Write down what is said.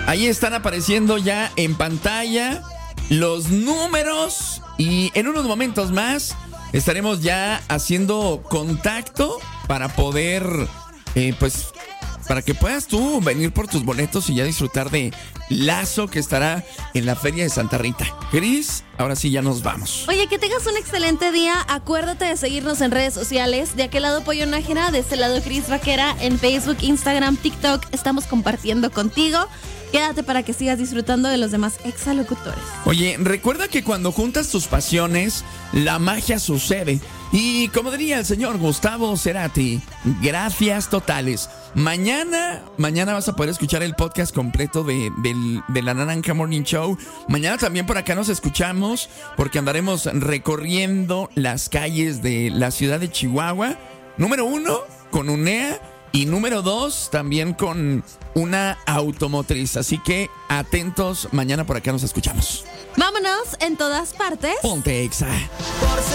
Ahí están apareciendo ya en pantalla los números y en unos momentos más estaremos ya haciendo contacto para poder, para que puedas tú venir por tus boletos y ya disfrutar de Lazo, que estará en la Feria de Santa Rita. Cris, ahora sí ya nos vamos. Oye, que tengas un excelente día. Acuérdate de seguirnos en redes sociales. De aquel lado Pollo Nájera, de este lado Cris Vaquera, en Facebook, Instagram, TikTok. Estamos compartiendo contigo. Quédate para que sigas disfrutando de los demás exalocutores. Oye, recuerda que cuando juntas tus pasiones, la magia sucede. Y como diría el señor Gustavo Cerati, gracias totales. Mañana vas a poder escuchar el podcast completo de la Naranja Morning Show. Mañana también por acá nos escuchamos porque andaremos recorriendo las calles de la ciudad de Chihuahua. Número 1, con UNEA. Y número 2, también con una automotriz. Así que atentos, mañana por acá nos escuchamos. Vámonos en todas partes. Ponte Exa.